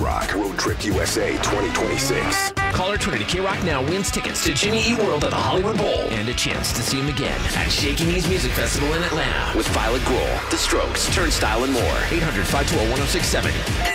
K-Rock Road Trip USA 2026. Caller turning to K-Rock now wins tickets to Jimmy Eat World at the Hollywood Bowl and a chance to see him again at Shaky Knees Music Festival in Atlanta with Violet Grohl, The Strokes, Turnstile, and more. 800-520-1067.